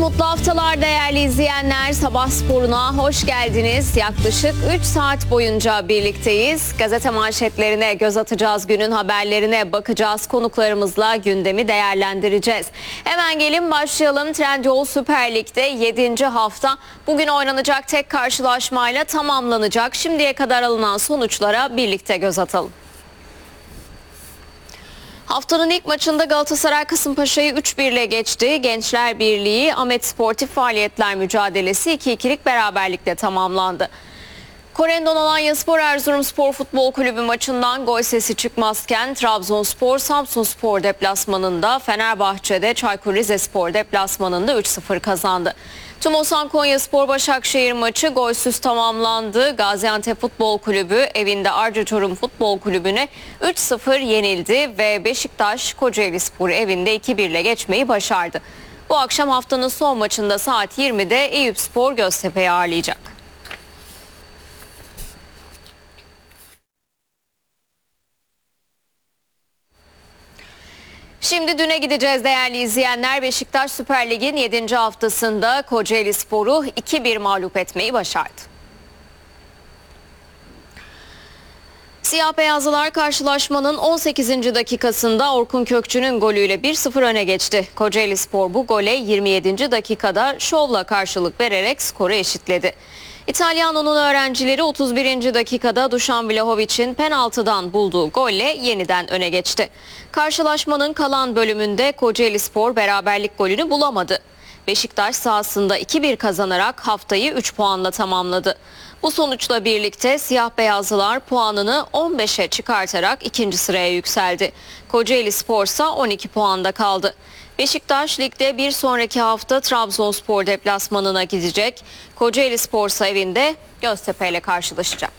Mutlu haftalar değerli izleyenler. Sabah sporuna hoş geldiniz. Yaklaşık 3 saat boyunca birlikteyiz. Gazete manşetlerine göz atacağız, günün haberlerine bakacağız. Konuklarımızla gündemi değerlendireceğiz. Hemen gelin başlayalım. Trendyol Süper Lig'de 7. hafta bugün oynanacak tek karşılaşmayla tamamlanacak. Şimdiye kadar alınan sonuçlara birlikte göz atalım. Haftanın ilk maçında Galatasaray Kasımpaşa'yı 3-1 ile geçti. Gençler Birliği Ahmet Sportif Faaliyetler mücadelesi 2-2'lik beraberlikle tamamlandı. Korendon Alanyaspor Erzurumspor Futbol Kulübü maçından gol sesi çıkmazken Trabzonspor Samsunspor deplasmanında, Fenerbahçe'de Çaykur Rizespor deplasmanında 3-0 kazandı. Tumosan Konyaspor Başakşehir maçı golsüz tamamlandı. Gaziantep Futbol Kulübü evinde Arca Çorum Futbol Kulübü'ne 3-0 yenildi ve Beşiktaş Kocaelispor evinde 2-1 ile geçmeyi başardı. Bu akşam haftanın son maçında saat 20'de Eyüpspor Göztepe'yi ağırlayacak. Şimdi düne gideceğiz değerli izleyenler. Beşiktaş Süper Lig'in 7. haftasında Kocaelispor'u 2-1 mağlup etmeyi başardı. Siyah beyazlılar karşılaşmanın 18. dakikasında Orkun Kökçü'nün golüyle 1-0 öne geçti. Kocaelispor bu gole 27. dakikada şovla karşılık vererek skoru eşitledi. İtalyano'nun öğrencileri 31. dakikada Dušan Vlahovic'in penaltıdan bulduğu golle yeniden öne geçti. Karşılaşmanın kalan bölümünde Kocaelispor beraberlik golünü bulamadı. Beşiktaş sahasında 2-1 kazanarak haftayı 3 puanla tamamladı. Bu sonuçla birlikte siyah beyazlılar puanını 15'e çıkartarak 2. sıraya yükseldi. Kocaelispor ise 12 puanda kaldı. Beşiktaş ligde bir sonraki hafta Trabzonspor deplasmanına gidecek. Kocaelispor ise evinde Göztepe ile karşılaşacak.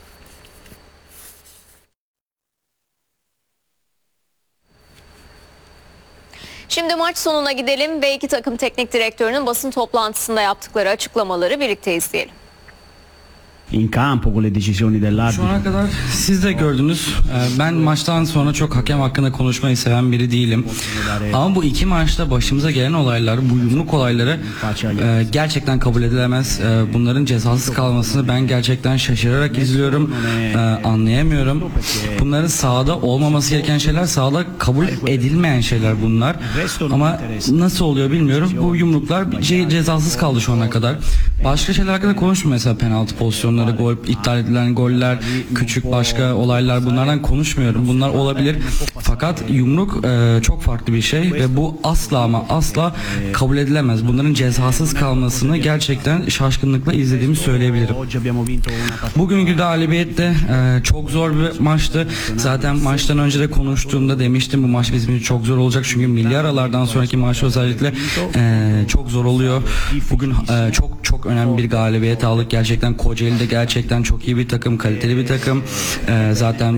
Şimdi maç sonuna gidelim ve iki takım teknik direktörünün basın toplantısında yaptıkları açıklamaları birlikte izleyelim. In campo con le decisioni Şu dell'arbitro. ana kadar siz de gördünüz. Ben maçtan sonra çok hakem hakkında konuşmayı seven biri değilim. Ama bu iki maçta başımıza gelen olaylar, bu yumruk olayları gerçekten kabul edilemez. Bunların cezasız kalmasını ben gerçekten şaşırarak izliyorum. Anlayamıyorum. Bunların sahada olmaması gereken şeyler, sahada kabul edilmeyen şeyler bunlar. Ama nasıl oluyor bilmiyorum. Bu yumruklar cezasız kaldı şu ana kadar. Başka şeyler hakkında konuşmuyor, mesela penaltı pozisyonları, gol, iptal edilen goller, küçük başka olaylar, bunlardan konuşmuyorum. Bunlar olabilir. Fakat yumruk çok farklı bir şey ve bu asla ama asla kabul edilemez. Bunların cezasız kalmasını gerçekten şaşkınlıkla izlediğimi söyleyebilirim. Bugünkü galibiyet de çok zor bir maçtı. Zaten maçtan önce de konuştuğumda demiştim bu maç bizim için çok zor olacak. Çünkü milli aralardan sonraki maç özellikle çok zor oluyor. Bugün çok önemli bir galibiyet aldık. Gerçekten Kocaeli'de gerçekten çok iyi bir takım, kaliteli bir takım. Zaten